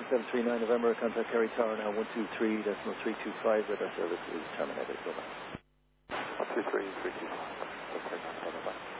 739 November, contact Kerry Tower now 123.325, radar service is terminated. Bye-bye. 123.325. Okay, bye-bye.